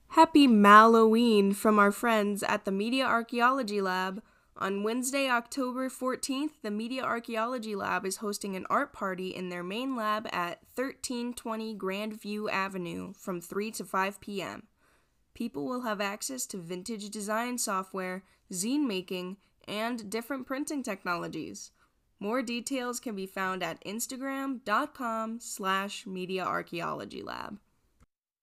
Happy Malloween from our friends at the Media Archaeology Lab. On Wednesday, October 14th, the Media Archaeology Lab is hosting an art party in their main lab at 1320 Grandview Avenue from 3 to 5 p.m. People will have access to vintage design software, zine making, and different printing technologies. More details can be found at instagram.com/mediaarchaeologylab.